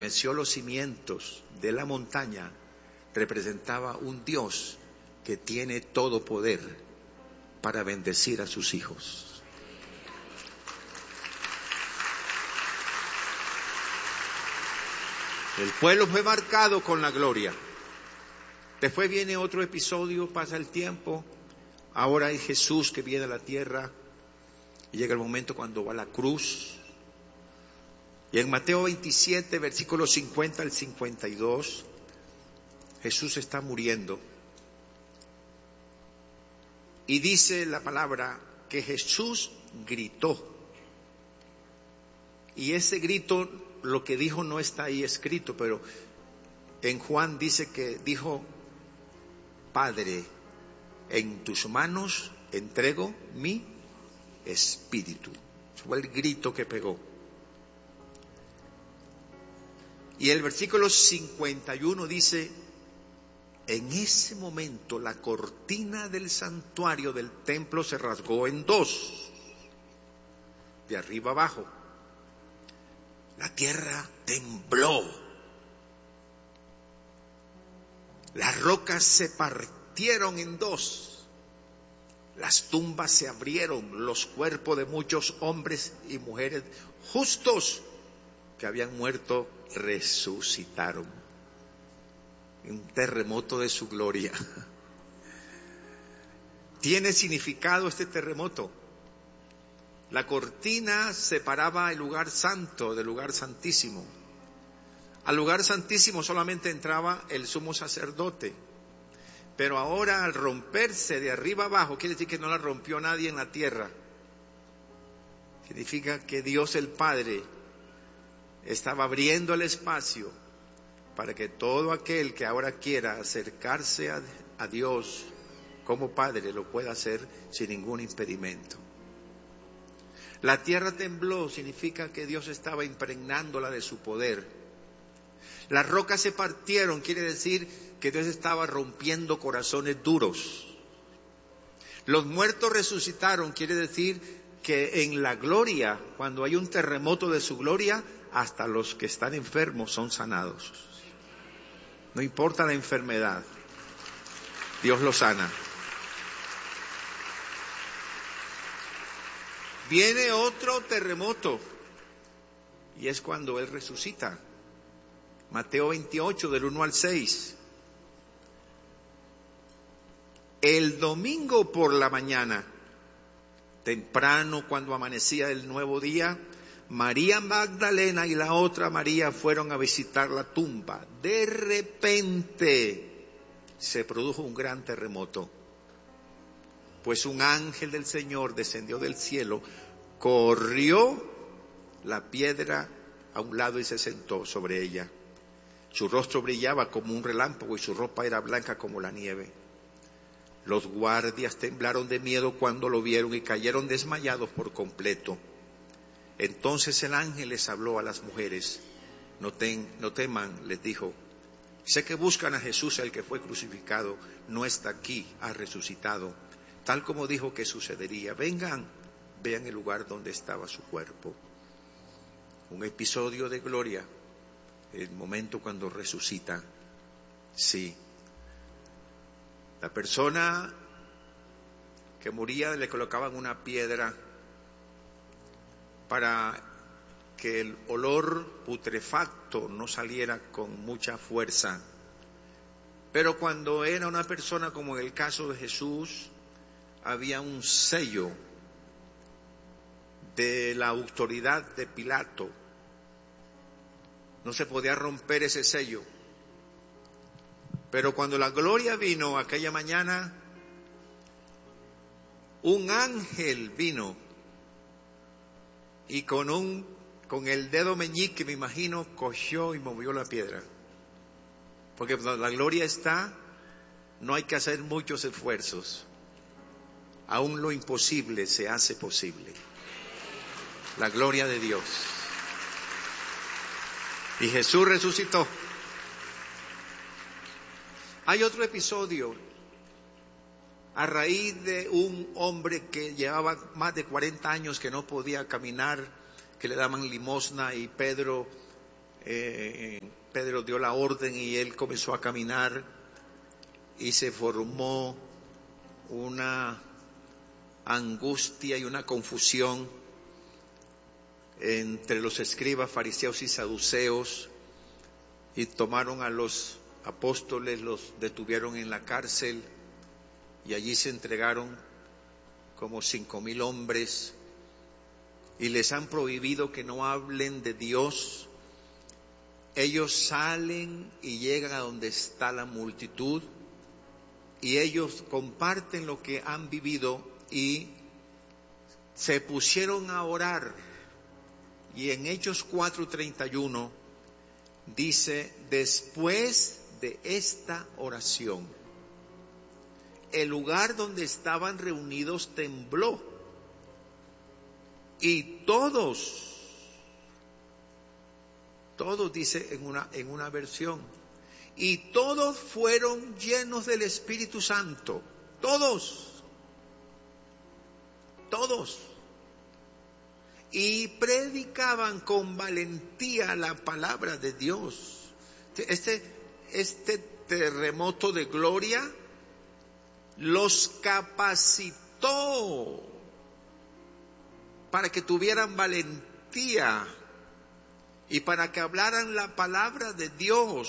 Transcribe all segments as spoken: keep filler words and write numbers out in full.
venció los cimientos de la montaña, representaba un Dios que tiene todo poder para bendecir a sus hijos. El pueblo fue marcado con la gloria. Después viene otro episodio, pasa el tiempo, ahora hay Jesús que viene a la tierra y llega el momento cuando va a la cruz. Y en Mateo veintisiete, versículos cincuenta al cincuenta y dos, Jesús está muriendo. Y dice la palabra que Jesús gritó. Y ese grito, lo que dijo no está ahí escrito, pero en Juan dice que dijo: Padre, en tus manos entrego mi espíritu. Ese fue el grito que pegó. Y el versículo cincuenta y uno dice: en ese momento la cortina del santuario del templo se rasgó en dos, de arriba abajo. La tierra tembló. Las rocas se partieron en dos. Las tumbas se abrieron. Los cuerpos de muchos hombres y mujeres justos que habían muerto resucitaron. Un terremoto de su gloria. Tiene significado este terremoto. La cortina separaba el lugar santo del lugar santísimo. Al lugar santísimo solamente entraba el sumo sacerdote. Pero ahora, al romperse de arriba abajo, quiere decir que no la rompió nadie en la tierra. Significa que Dios el Padre estaba abriendo el espacio para que todo aquel que ahora quiera acercarse a, a Dios como Padre lo pueda hacer sin ningún impedimento. La tierra tembló, significa que Dios estaba impregnándola de su poder. Las rocas se partieron, quiere decir que Dios estaba rompiendo corazones duros. Los muertos resucitaron, quiere decir que en la gloria, cuando hay un terremoto de su gloria, hasta los que están enfermos son sanados. No importa la enfermedad, Dios los sana. Viene otro terremoto y es cuando Él resucita. Mateo veintiocho, del uno al seis. El domingo por la mañana, temprano cuando amanecía el nuevo día, María Magdalena y la otra María fueron a visitar la tumba. De repente se produjo un gran terremoto, pues un ángel del Señor descendió del cielo, corrió la piedra a un lado y se sentó sobre ella. Su rostro brillaba como un relámpago y su ropa era blanca como la nieve. Los guardias temblaron de miedo cuando lo vieron y cayeron desmayados por completo. Entonces el ángel les habló a las mujeres. No, ten, no teman, les dijo. Sé que buscan a Jesús, el que fue crucificado. No está aquí, ha resucitado. Tal como dijo que sucedería. Vengan, vean el lugar donde estaba su cuerpo. Un episodio de gloria. El momento cuando resucita. Sí. La persona que moría le colocaban una piedra para que el olor putrefacto no saliera con mucha fuerza. Pero cuando era una persona como en el caso de Jesús, había un sello de la autoridad de Pilato. No se podía romper ese sello. Pero cuando la gloria vino aquella mañana, un ángel vino y con un con el dedo meñique, me imagino, cogió y movió la piedra. Porque la gloria está, no hay que hacer muchos esfuerzos. Aún lo imposible se hace posible. La gloria de Dios. Y Jesús resucitó. Hay otro episodio a raíz de un hombre que llevaba más de cuarenta años que no podía caminar, que le daban limosna y Pedro eh, Pedro dio la orden y él comenzó a caminar y se formó una angustia y una confusión entre los escribas, fariseos y saduceos, y tomaron a los apóstoles, los detuvieron en la cárcel y allí se entregaron como cinco mil hombres y les han prohibido que no hablen de Dios. Ellos salen y llegan a donde está la multitud y ellos comparten lo que han vivido y se pusieron a orar. Y en Hechos cuatro treinta y uno dice: después de esta oración, el lugar donde estaban reunidos tembló y todos Todos, dice en una, en una versión, y todos fueron llenos del Espíritu Santo. Todos. Todos. Y predicaban con valentía la palabra de Dios. Este, este terremoto de gloria los capacitó para que tuvieran valentía y para que hablaran la palabra de Dios.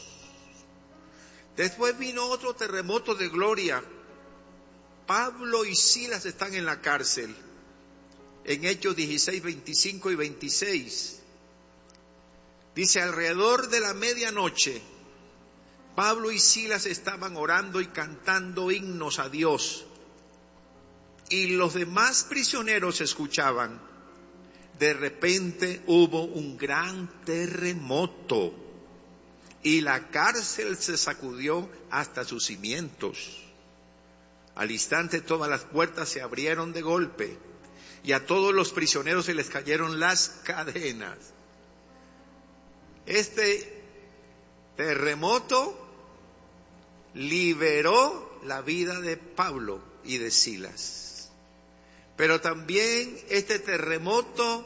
Después vino otro terremoto de gloria. Pablo y Silas están en la cárcel. En Hechos dieciséis, veinticinco y veintiséis. Dice: alrededor de la medianoche, Pablo y Silas estaban orando y cantando himnos a Dios. Y los demás prisioneros escuchaban. De repente hubo un gran terremoto y la cárcel se sacudió hasta sus cimientos. Al instante todas las puertas se abrieron de golpe y a todos los prisioneros se les cayeron las cadenas. Este terremoto liberó la vida de Pablo y de Silas. Pero también este terremoto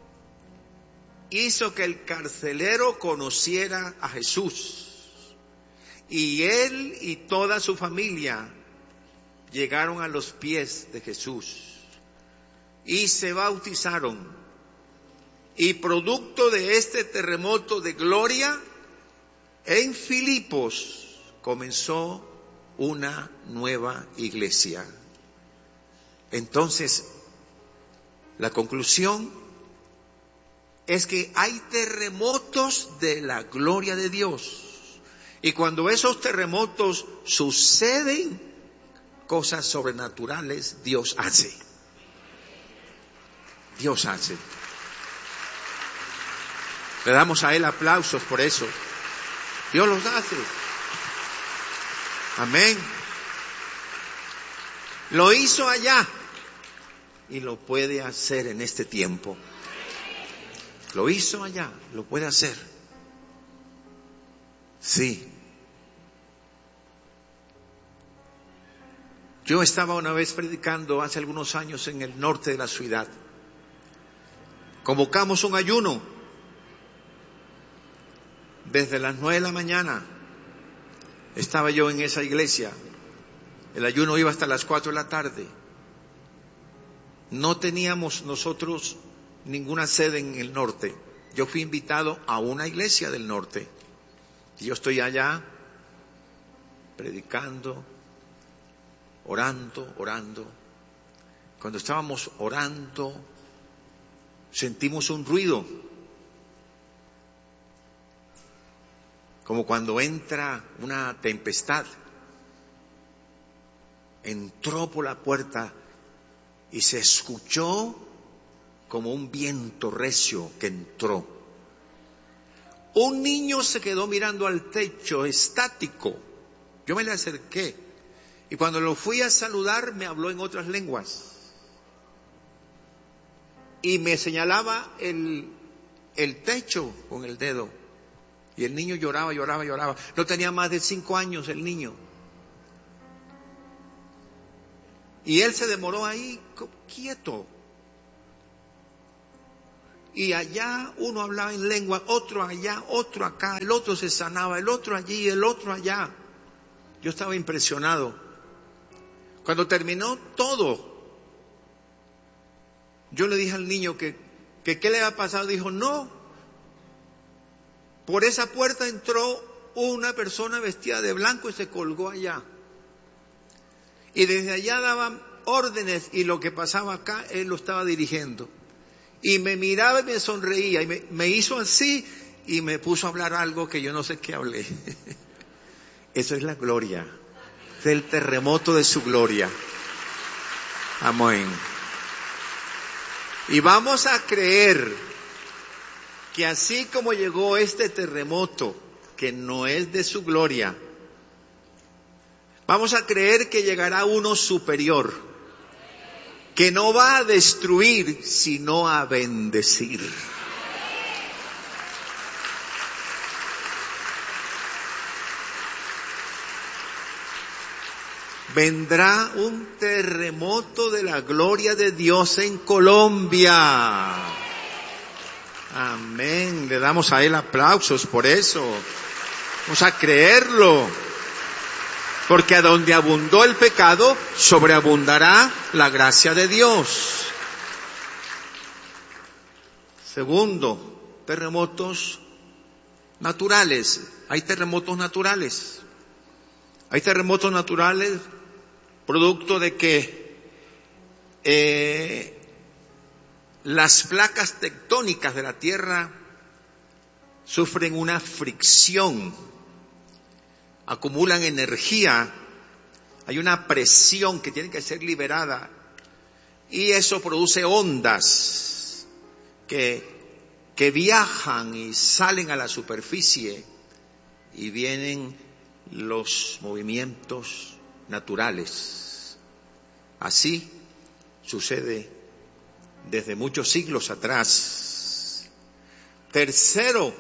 hizo que el carcelero conociera a Jesús. Y él y toda su familia llegaron a los pies de Jesús y se bautizaron. Y producto de este terremoto de gloria, en Filipos comenzó una nueva iglesia. Entonces, la conclusión es que hay terremotos de la gloria de Dios. Y cuando esos terremotos suceden, cosas sobrenaturales Dios hace. Dios hace. Le damos a Él aplausos por eso. Dios los hace. Amén. Lo hizo allá y lo puede hacer en este tiempo. Lo hizo allá, lo puede hacer. Sí. Yo estaba una vez predicando hace algunos años en el norte de la ciudad. Convocamos un ayuno desde las nueve de la mañana. Estaba yo en esa iglesia. El ayuno iba hasta las cuatro de la tarde. No teníamos nosotros ninguna sede en el norte. Yo fui invitado a una iglesia del norte. Y yo estoy allá predicando, orando, orando. Cuando estábamos orando, sentimos un ruido. Como cuando entra una tempestad. Entró por la puerta y se escuchó como un viento recio que entró. Un niño se quedó mirando al techo, estático. Yo me le acerqué y cuando lo fui a saludar me habló en otras lenguas y me señalaba el, el techo con el dedo. Y el niño lloraba, lloraba, lloraba. No tenía más de cinco años el niño. Y él se demoró ahí quieto. y allá uno hablaba en lengua, otro allá, otro acá, el otro se sanaba, el otro allí, el otro allá. Yo estaba impresionado. Cuando terminó todo, yo le dije al niño que, que qué le había pasado. Dijo, no, por esa puerta entró una persona vestida de blanco y se colgó allá. Y desde allá daban órdenes y lo que pasaba acá, él lo estaba dirigiendo. Y me miraba y me sonreía y me, me hizo así y me puso a hablar algo que yo no sé qué hablé. Eso es la gloria, es el terremoto de su gloria. Amén. Y vamos a creer que así como llegó este terremoto, que no es de su gloria, vamos a creer que llegará uno superior, que no va a destruir, sino a bendecir. Vendrá un terremoto de la gloria de Dios en Colombia. Amén. Le damos a Él aplausos por eso. Vamos a creerlo. Porque a donde abundó el pecado, sobreabundará la gracia de Dios. Segundo, terremotos naturales. Hay terremotos naturales. Hay terremotos naturales producto de que eh, las placas tectónicas de la Tierra sufren una fricción, acumulan energía, hay una presión que tiene que ser liberada y eso produce ondas que, que viajan y salen a la superficie y vienen los movimientos naturales. Así sucede desde muchos siglos atrás. Tercero,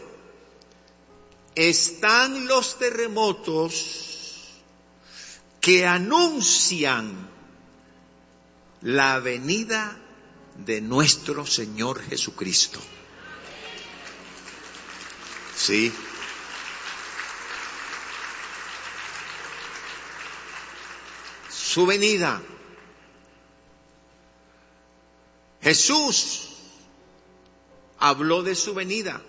están los terremotos que anuncian la venida de nuestro Señor Jesucristo. Sí. Su venida. Jesús habló de su venida.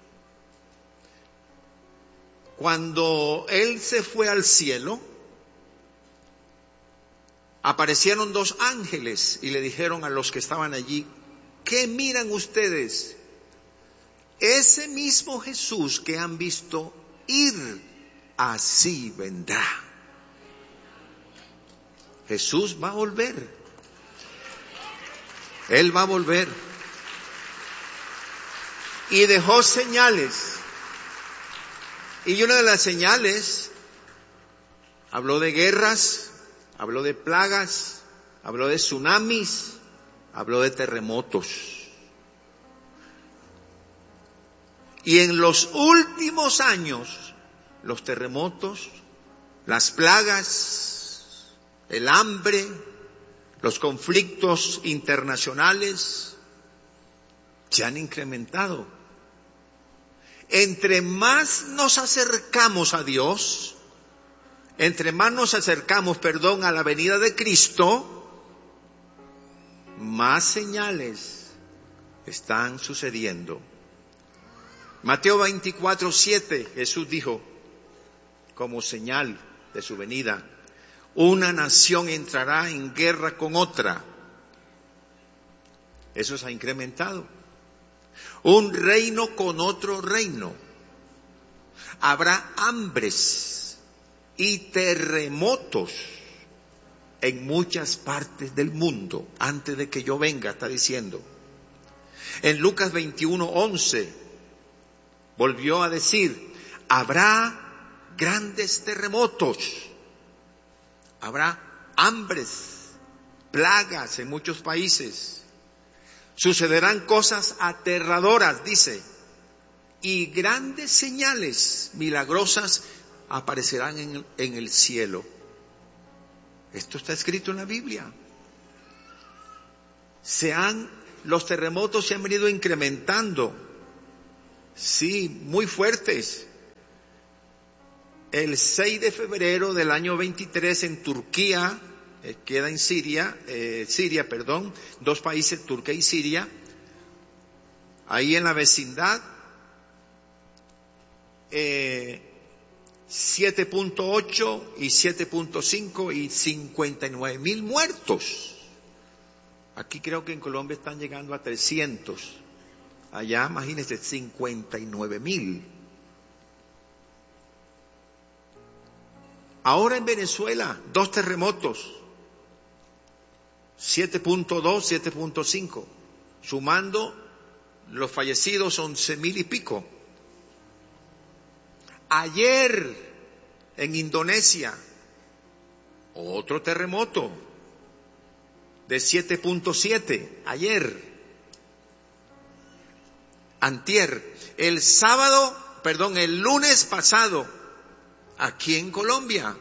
Cuando Él se fue al cielo, aparecieron dos ángeles y le dijeron a los que estaban allí, ¿qué miran ustedes? Ese mismo Jesús que han visto ir, así vendrá. Jesús va a volver. Él va a volver. Y dejó señales. Y una de las señales, habló de guerras, habló de plagas, habló de tsunamis, habló de terremotos. Y en los últimos años, los terremotos, las plagas, el hambre, los conflictos internacionales se han incrementado. Entre más nos acercamos a Dios, entre más nos acercamos, perdón, a la venida de Cristo, más señales están sucediendo. Mateo veinticuatro, siete, Jesús dijo, como señal de su venida, una nación entrará en guerra con otra. Eso se ha incrementado. Un reino con otro reino. Habrá hambres y terremotos en muchas partes del mundo antes de que yo venga, está diciendo. En Lucas veintiuno, once volvió a decir, habrá grandes terremotos. Habrá hambres, plagas en muchos países. Sucederán cosas aterradoras, dice, y grandes señales milagrosas aparecerán en el, en el cielo. Esto está escrito en la Biblia. Se han los terremotos se han venido incrementando. Sí, muy fuertes. El seis de febrero del año veintitrés en Turquía, eh, queda en Siria, eh, Siria, perdón, dos países, Turquía y Siria, ahí en la vecindad, eh, siete punto ocho y siete punto cinco y cincuenta y nueve mil muertos. Aquí creo que en Colombia están llegando a trescientos. Allá, imagínense, cincuenta y nueve mil. Ahora en Venezuela, dos terremotos. siete punto dos, siete punto cinco. Sumando los fallecidos, once mil y pico. Ayer, en Indonesia, otro terremoto de siete punto siete. Ayer. Antier. El sábado, perdón, el lunes pasado, aquí en Colombia.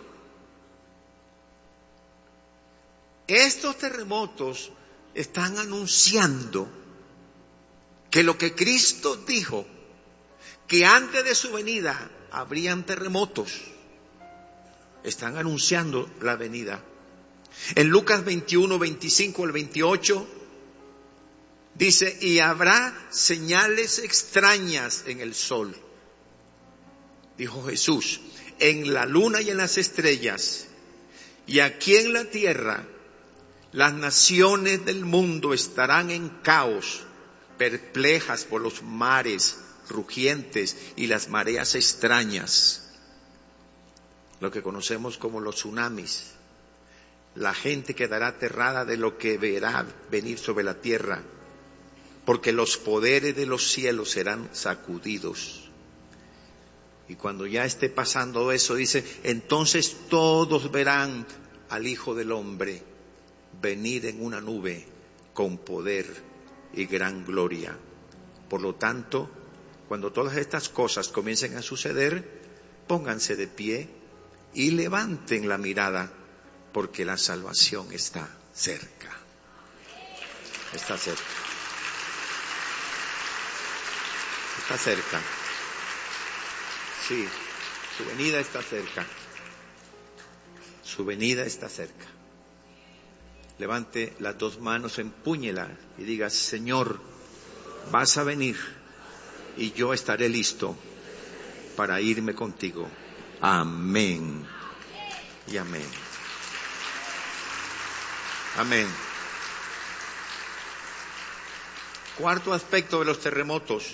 Estos terremotos están anunciando que lo que Cristo dijo, que antes de su venida habrían terremotos, están anunciando la venida. En Lucas veintiuno, veinticinco al veintiocho dice, y habrá señales extrañas en el sol, dijo Jesús, en la luna y en las estrellas, y aquí en la tierra las naciones del mundo estarán en caos, perplejas por los mares rugientes y las mareas extrañas, lo que conocemos como los tsunamis. La gente quedará aterrada de lo que verá venir sobre la tierra, porque los poderes de los cielos serán sacudidos. Y cuando ya esté pasando eso, dice, entonces todos verán al Hijo del Hombre venir en una nube con poder y gran gloria. Por lo tanto, cuando todas estas cosas comiencen a suceder, pónganse de pie y levanten la mirada, porque la salvación está cerca. Está cerca. Está cerca. Sí, su venida está cerca. Su venida está cerca. Levante las dos manos, empúñela y diga, Señor, vas a venir y yo estaré listo para irme contigo. Amén y amén. Amén. Cuarto aspecto de los terremotos.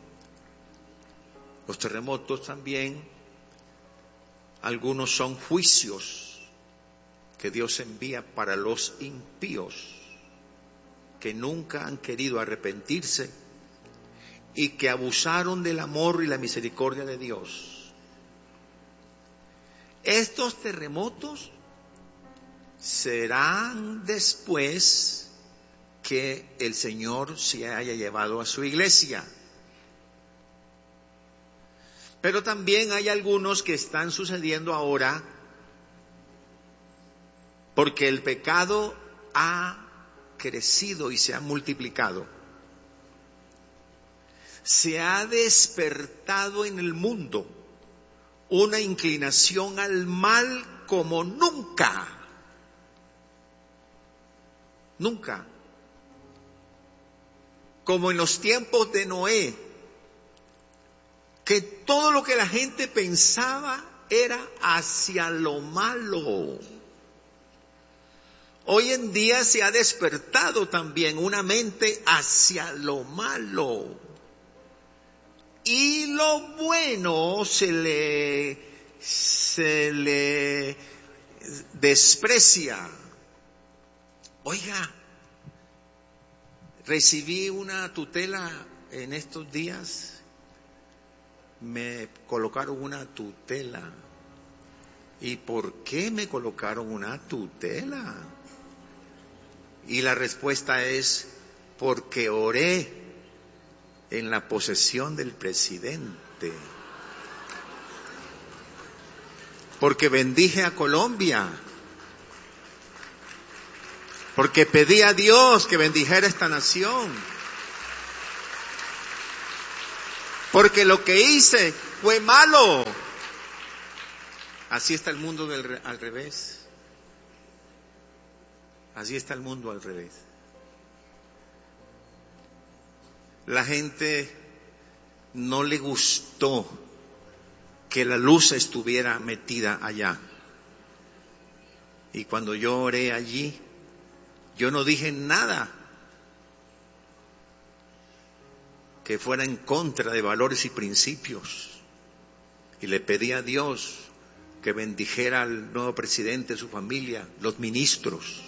Los terremotos también, algunos son juicios que Dios envía para los impíos que nunca han querido arrepentirse y que abusaron del amor y la misericordia de Dios. Estos terremotos serán después que el Señor se haya llevado a su iglesia. Pero también hay algunos que están sucediendo ahora porque el pecado ha crecido y se ha multiplicado. Se ha despertado en el mundo una inclinación al mal como nunca. Nunca. Como en los tiempos de Noé, que todo lo que la gente pensaba era hacia lo malo. Hoy en día se ha despertado también una mente hacia lo malo. Y lo bueno se le, se le desprecia. Oiga, recibí una tutela en estos días. Me colocaron una tutela. ¿Y por qué me colocaron una tutela? Y la respuesta es, porque oré en la posesión del presidente. Porque bendije a Colombia. Porque pedí a Dios que bendijera esta nación. Porque lo que hice fue malo. Así está el mundo del, al revés. Así está el mundo al revés. La gente no le gustó que la luz estuviera metida allá. Y cuando yo oré allí, yo no dije nada que fuera en contra de valores y principios. Y le pedí a Dios que bendijera al nuevo presidente, su familia, los ministros,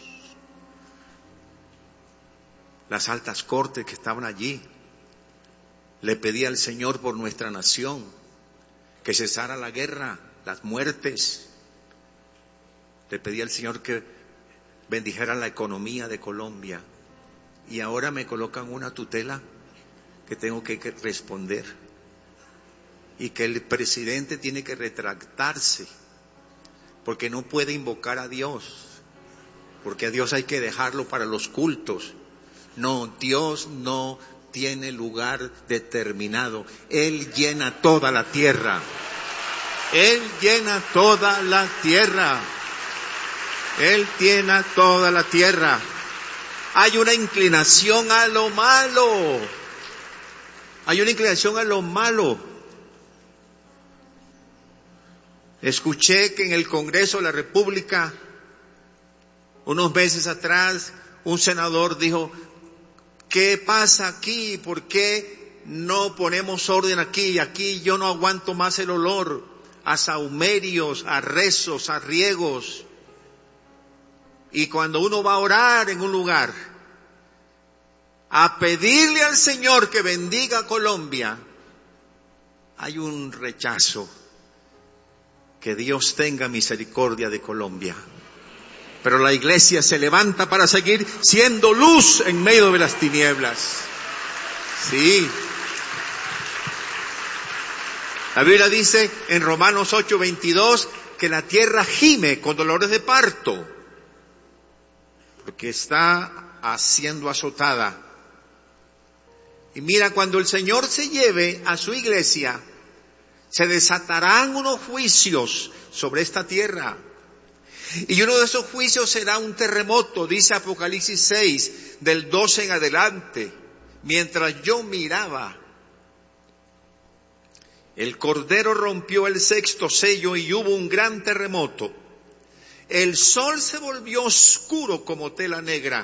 las altas cortes que estaban allí. Le pedí al Señor por nuestra nación que cesara la guerra, las muertes. Le pedí al Señor que bendijera la economía de Colombia. Y ahora me colocan una tutela que tengo que responder. Y que el presidente tiene que retractarse, porque no puede invocar a Dios, porque a Dios hay que dejarlo para los cultos. No, Dios no tiene lugar determinado. Él llena toda la tierra. Él llena toda la tierra. Él llena toda la tierra. Hay una inclinación a lo malo. Hay una inclinación a lo malo. Escuché que en el Congreso de la República, unos meses atrás, un senador dijo: ¿qué pasa aquí? ¿Por qué no ponemos orden aquí? Aquí yo no aguanto más el olor a sahumerios, a rezos, a riegos. Y cuando uno va a orar en un lugar, a pedirle al Señor que bendiga a Colombia, hay un rechazo. Que Dios tenga misericordia de Colombia. Pero la iglesia se levanta para seguir siendo luz en medio de las tinieblas. Sí. La Biblia dice en Romanos ocho veintidós que la tierra gime con dolores de parto, porque está siendo azotada. Y mira, cuando el Señor se lleve a su iglesia, se desatarán unos juicios sobre esta tierra. Y uno de esos juicios será un terremoto, dice Apocalipsis seis, del doce en adelante. Mientras yo miraba, el Cordero rompió el sexto sello y hubo un gran terremoto. El sol se volvió oscuro como tela negra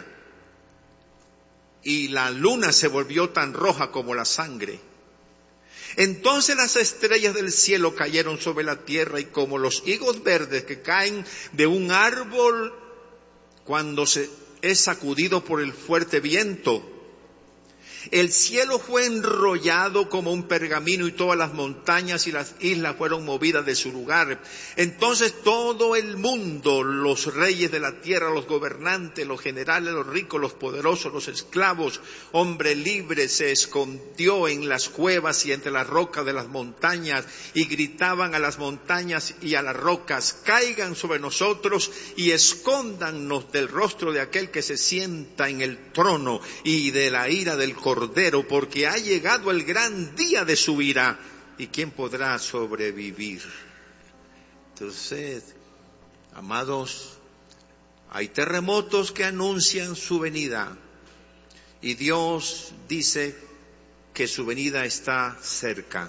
y la luna se volvió tan roja como la sangre. Entonces las estrellas del cielo cayeron sobre la tierra y como los higos verdes que caen de un árbol cuando se es sacudido por el fuerte viento. El cielo fue enrollado como un pergamino y todas las montañas y las islas fueron movidas de su lugar. Entonces todo el mundo, los reyes de la tierra, los gobernantes, los generales, los ricos, los poderosos, los esclavos, hombre libre, se escondió en las cuevas y entre las rocas de las montañas y gritaban a las montañas y a las rocas: caigan sobre nosotros y escóndanos del rostro de aquel que se sienta en el trono y de la ira del Cordero. Cordero, porque ha llegado el gran día de su ira, ¿y quién podrá sobrevivir? Entonces, amados, hay terremotos que anuncian su venida, y Dios dice que su venida está cerca.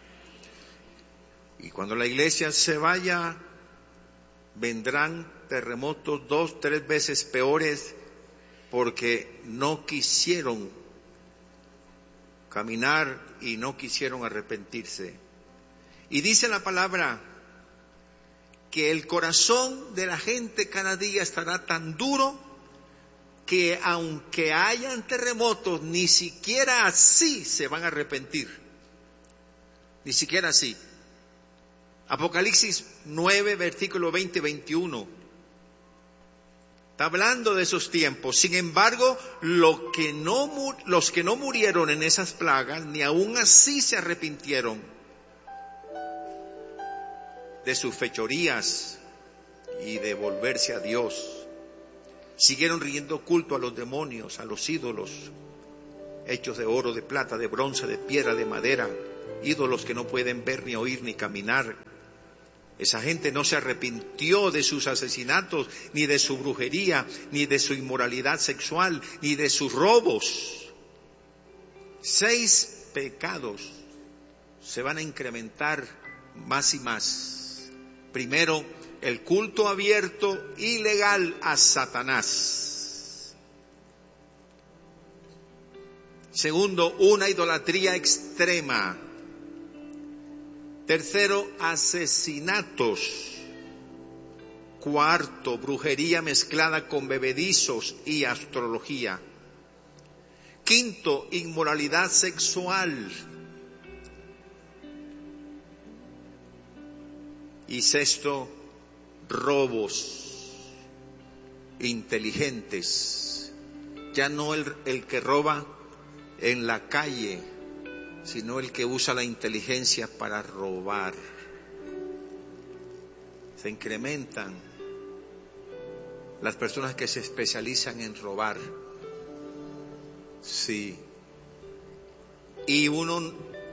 Y cuando la iglesia se vaya, vendrán terremotos dos, tres veces peores, porque no quisieron caminar y no quisieron arrepentirse. Y dice la palabra que el corazón de la gente cada día estará tan duro que aunque hayan terremotos, ni siquiera así se van a arrepentir. Ni siquiera así. Apocalipsis nueve, versículo veinte y veintiuno. Está hablando de esos tiempos. Sin embargo, lo que no, los que no murieron en esas plagas, ni aún así se arrepintieron de sus fechorías y de volverse a Dios. Siguieron rindiendo culto a los demonios, a los ídolos, hechos de oro, de plata, de bronce, de piedra, de madera, ídolos que no pueden ver, ni oír, ni caminar. Esa gente no se arrepintió de sus asesinatos, ni de su brujería, ni de su inmoralidad sexual, ni de sus robos. Seis pecados se van a incrementar más y más. Primero, el culto abierto y legal a Satanás. Segundo, una idolatría extrema. Tercero, asesinatos. Cuarto, brujería mezclada con bebedizos y astrología. Quinto, inmoralidad sexual. Y sexto, robos inteligentes. Ya no el, el que roba en la calle, sino el que usa la inteligencia para robar. Se incrementan las personas que se especializan en robar. Sí. Y uno,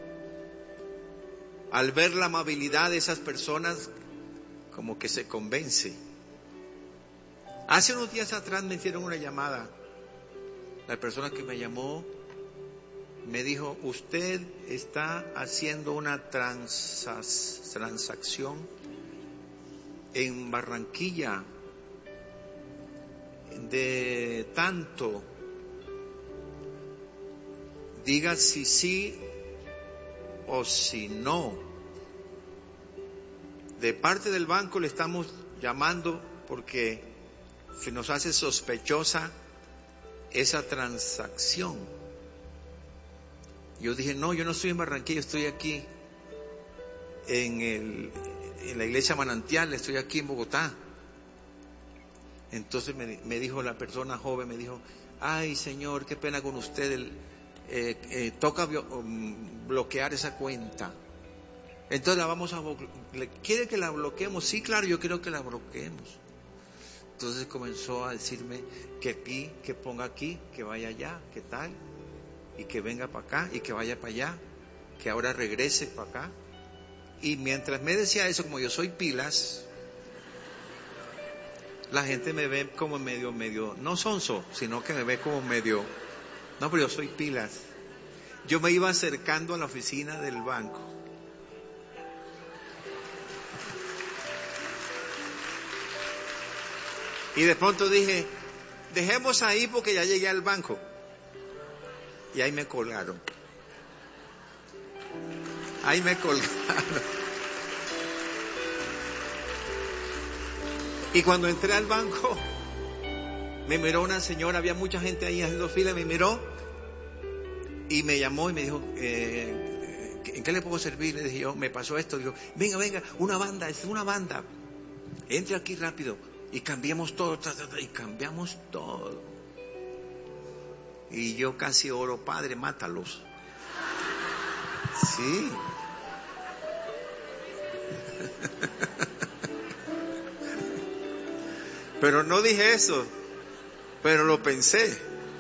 al ver la amabilidad de esas personas, como que se convence. Hace unos días atrás me hicieron una llamada. La persona que me llamó me dijo: usted está haciendo una transas, transacción en Barranquilla de tanto. Diga si sí o si no. De parte del banco le estamos llamando porque se nos hace sospechosa esa transacción. Yo dije: no, yo no estoy en Barranquilla, estoy aquí en, el, en la iglesia Manantial, estoy aquí en Bogotá. Entonces me, me dijo la persona joven, me dijo: ay, señor, qué pena con usted, el, eh, eh, toca um, bloquear esa cuenta. Entonces la vamos a, ¿quiere que la bloqueemos? Sí, claro, yo quiero que la bloqueemos. Entonces comenzó a decirme que aquí, que ponga aquí, que vaya allá, que tal, y que venga para acá, y que vaya para allá, que ahora regrese para acá. Y mientras me decía eso, como yo soy pilas, la gente me ve como medio, medio, no sonso, sino que me ve como medio, no, pero yo soy pilas. Yo me iba acercando a la oficina del banco. Y de pronto dije: dejemos ahí porque ya llegué al banco. Y ahí me colgaron. Ahí me colgaron. Y cuando entré al banco, me miró una señora, había mucha gente ahí haciendo fila, me miró y me llamó y me dijo: eh, ¿en qué le puedo servir? Le dije yo: me pasó esto. Dijo: venga, venga, una banda, es una banda. Entre aquí rápido. Y cambiamos todo, y cambiamos todo. Y yo casi oro: Padre, mátalos. Sí. Pero no dije eso, pero lo pensé.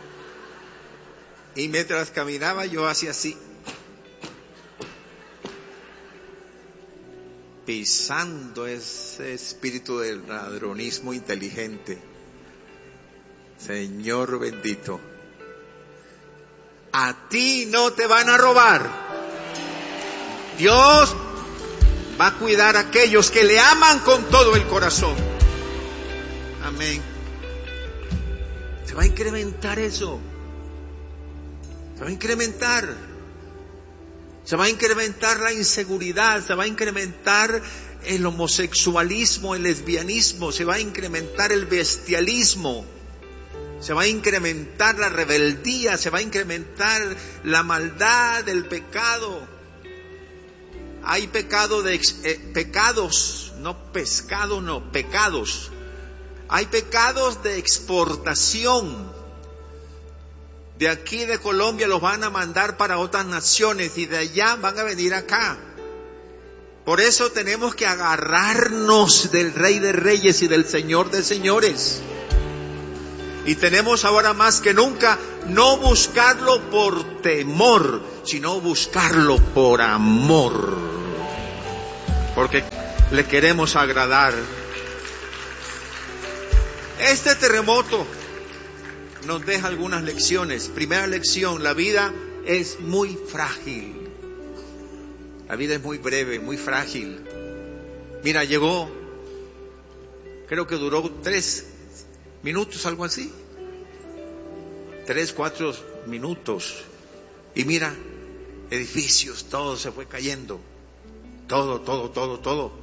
Y mientras caminaba yo hacía así, pisando ese espíritu del ladronismo inteligente. Señor bendito, a ti no te van a robar. Dios va a cuidar a aquellos que le aman con todo el corazón. Amén. Se va a incrementar eso. Se va a incrementar. Se va a incrementar la inseguridad, se va a incrementar el homosexualismo, el lesbianismo, se va a incrementar el bestialismo, se va a incrementar la rebeldía, se va a incrementar la maldad, el pecado. Hay pecado de eh, pecados, no pescado, no, pecados. Hay pecados de exportación. De aquí de Colombia los van a mandar para otras naciones y de allá van a venir acá. Por eso tenemos que agarrarnos del Rey de Reyes y del Señor de Señores. Y tenemos ahora más que nunca no buscarlo por temor, sino buscarlo por amor. Porque le queremos agradar. Este terremoto nos deja algunas lecciones. Primera lección, la vida es muy frágil. La vida es muy breve, muy frágil. Mira, llegó, creo que duró tres minutos, algo así. Tres, cuatro minutos. Y mira, edificios, todo se fue cayendo. Todo, todo, todo, todo.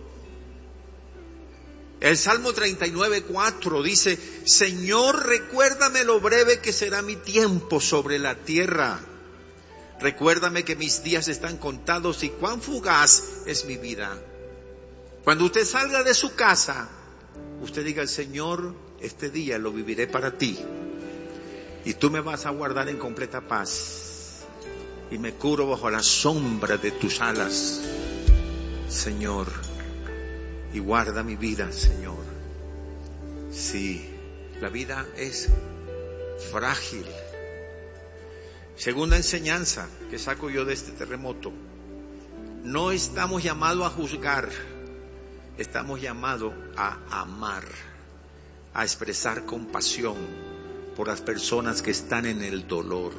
El Salmo treinta y nueve, cuatro dice: Señor, recuérdame lo breve que será mi tiempo sobre la tierra. Recuérdame que mis días están contados y cuán fugaz es mi vida. Cuando usted salga de su casa, usted diga: Señor, este día lo viviré para ti. Y tú me vas a guardar en completa paz. Y me cubro bajo la sombra de tus alas, Señor. Y guarda mi vida, Señor. Sí, la vida es frágil. Segunda enseñanza que saco yo de este terremoto: no estamos llamados a juzgar, estamos llamados a amar, a expresar compasión por las personas que están en el dolor.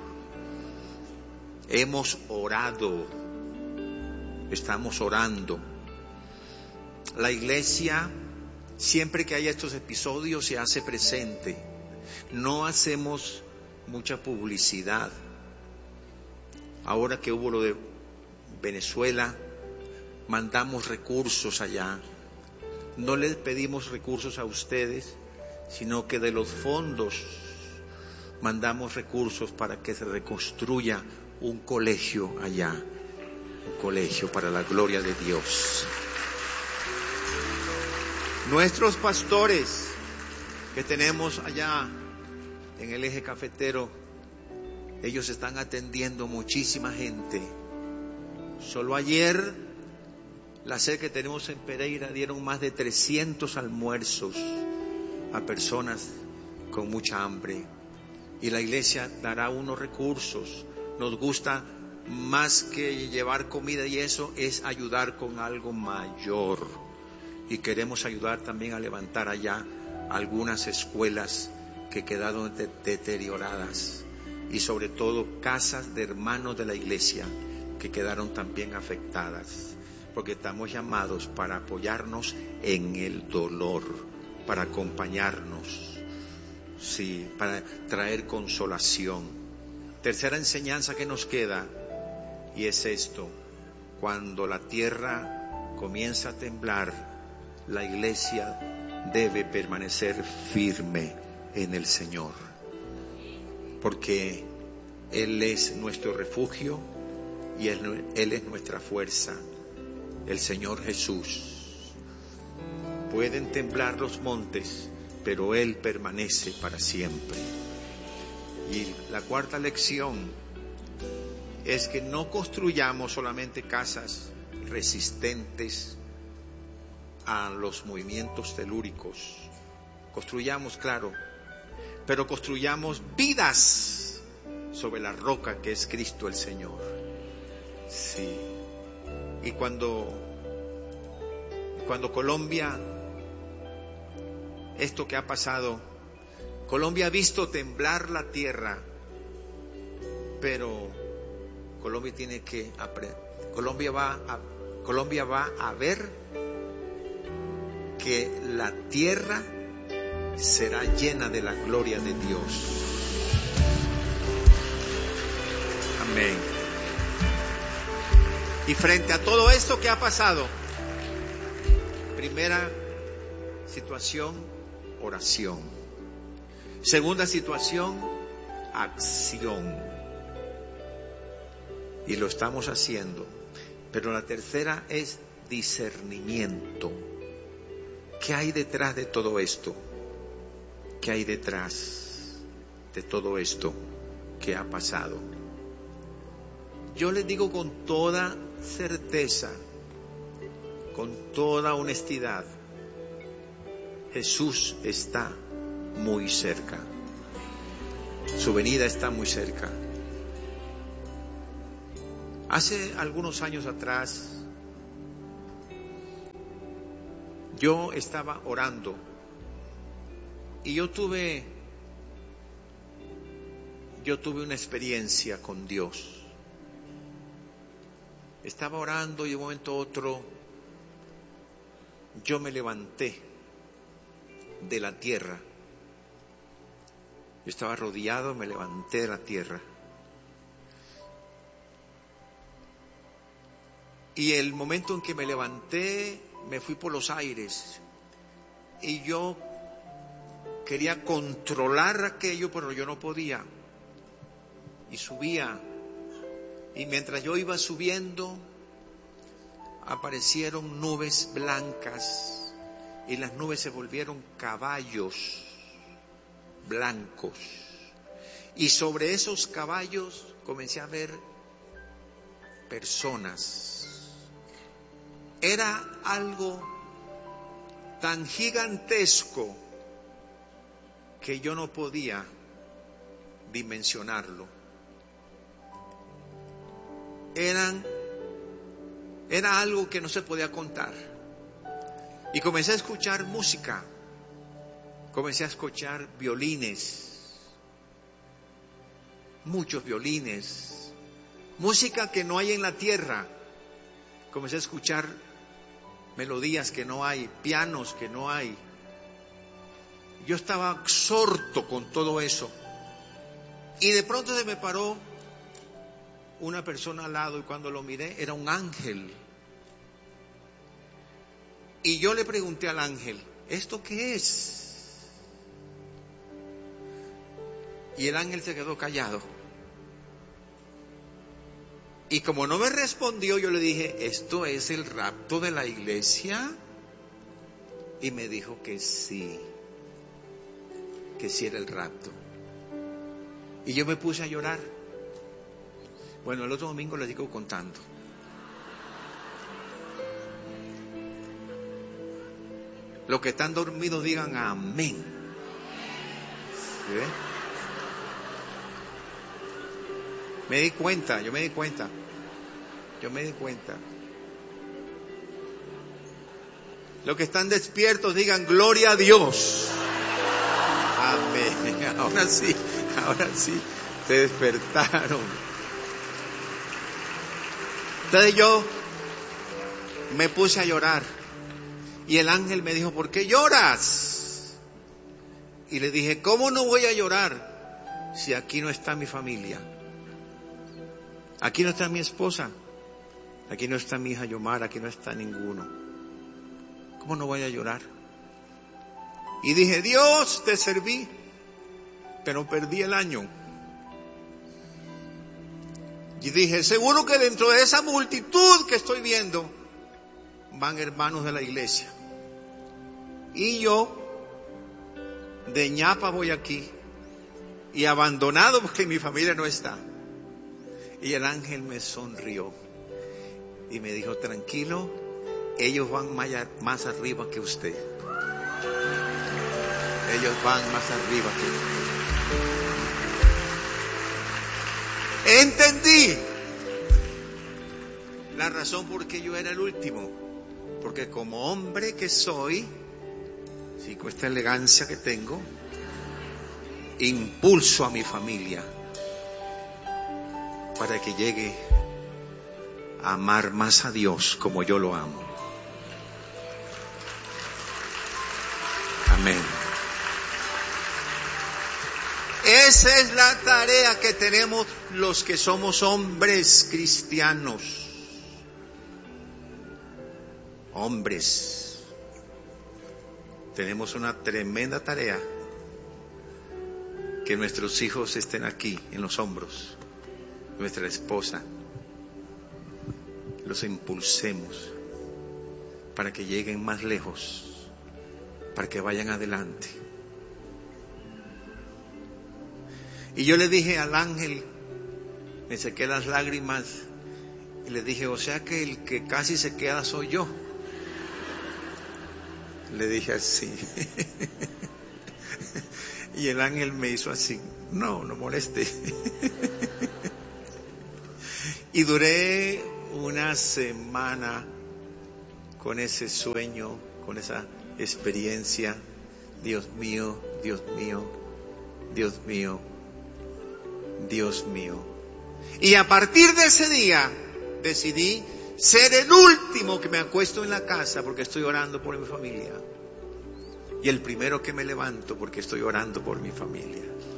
Hemos orado, estamos orando. La iglesia, siempre que haya estos episodios, se hace presente. No hacemos mucha publicidad. Ahora que hubo lo de Venezuela, mandamos recursos allá. No les pedimos recursos a ustedes, sino que de los fondos mandamos recursos para que se reconstruya un colegio allá, un colegio para la gloria de Dios. Nuestros pastores que tenemos allá en el eje cafetero, ellos están atendiendo muchísima gente. Solo ayer, la sede que tenemos en Pereira, dieron más de trescientos almuerzos a personas con mucha hambre. Y la iglesia dará unos recursos. Nos gusta, más que llevar comida y eso, es ayudar con algo mayor. Y queremos ayudar también a levantar allá algunas escuelas que quedaron de- deterioradas. Y sobre todo casas de hermanos de la iglesia que quedaron también afectadas. Porque estamos llamados para apoyarnos en el dolor, para acompañarnos, sí, para traer consolación. Tercera enseñanza que nos queda, y es esto: cuando la tierra comienza a temblar, la iglesia debe permanecer firme en el Señor, porque Él es nuestro refugio y Él, Él es nuestra fuerza, el Señor Jesús. Pueden temblar los montes, pero Él permanece para siempre. Y la cuarta lección es que no construyamos solamente casas resistentes a los movimientos telúricos. Construyamos, claro, pero construyamos vidas sobre la roca que es Cristo el Señor. Sí. Y cuando cuando Colombia, esto que ha pasado, Colombia ha visto temblar la tierra, pero Colombia tiene que aprender. Colombia va a Colombia va a ver que la tierra será llena de la gloria de Dios. Amén. Y frente a todo esto que ha pasado, primera situación, oración. Segunda situación, acción. Y lo estamos haciendo. Pero la tercera es discernimiento. ¿Qué hay detrás de todo esto? ¿Qué hay detrás de todo esto que ha pasado? Yo les digo con toda certeza, con toda honestidad, Jesús está muy cerca. Su venida está muy cerca. Hace algunos años atrás, yo estaba orando y yo tuve, yo tuve una experiencia con Dios. Estaba orando y de un momento a otro yo me levanté de la tierra. Yo estaba rodeado, me levanté de la tierra. Y el momento en que me levanté, me fui por los aires. Y yo quería controlar aquello, pero yo no podía. Y subía. Y mientras yo iba subiendo, aparecieron nubes blancas. Y las nubes se volvieron caballos blancos. Y sobre esos caballos comencé a ver personas. Era algo tan gigantesco que yo no podía dimensionarlo. Eran, era algo que no se podía contar. Y comencé a escuchar música. Comencé a escuchar violines. Muchos violines. Música que no hay en la tierra. Comencé a escuchar melodías que no hay, pianos que no hay. Yo estaba absorto con todo eso. Y de pronto se me paró una persona al lado y cuando lo miré era un ángel. Y yo le pregunté al ángel, ¿esto qué es? Y el ángel se quedó callado. Y como no me respondió, yo le dije, ¿esto es el rapto de la iglesia? Y me dijo que sí, que sí era el rapto. Y yo me puse a llorar. Bueno, el otro domingo les digo contando. Los que están dormidos digan amén. ¿Sí? Me di cuenta, yo me di cuenta. Yo me di cuenta. Los que están despiertos digan gloria a Dios. Amén. Ahora sí, ahora sí, se despertaron. Entonces yo me puse a llorar. Y el ángel me dijo, ¿por qué lloras? Y le dije, ¿cómo no voy a llorar si aquí no está mi familia? Aquí no está mi esposa. Aquí no está mi hija Yomar, aquí no está ninguno. ¿Cómo no voy a llorar? Y dije, Dios, te serví, pero perdí el año. Y dije, seguro que dentro de esa multitud que estoy viendo, van hermanos de la iglesia. Y yo, de ñapa voy aquí, y abandonado porque mi familia no está. Y el ángel me sonrió y me dijo, tranquilo, ellos van más arriba que usted. Ellos van más arriba que usted. Entendí la razón por qué yo era el último. Porque como hombre que soy, sí, con esta elegancia que tengo, impulso a mi familia para que llegue a amar más a Dios como yo lo amo. Amén. Esa es la tarea que tenemos los que somos hombres cristianos. Hombres. Tenemos una tremenda tarea. Que nuestros hijos estén aquí en los hombros. Nuestra esposa. Los impulsemos para que lleguen más lejos. Para que vayan adelante. Y yo le dije al ángel, me sequé las lágrimas y le dije, o sea que el que casi se queda soy yo. Le dije así. Y el ángel me hizo así, no, no moleste. Y duré una semana con ese sueño, con esa experiencia. Dios mío, Dios mío, Dios mío, Dios mío. Y a partir de ese día decidí ser el último que me acuesto en la casa porque estoy orando por mi familia. Y el primero que me levanto porque estoy orando por mi familia.